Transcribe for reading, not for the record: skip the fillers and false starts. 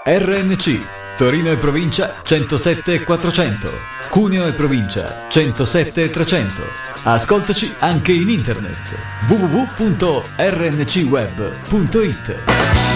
RNC Torino e provincia 107 e 400, Cuneo e provincia 107 e 300. Ascoltaci anche in internet www.rncweb.it.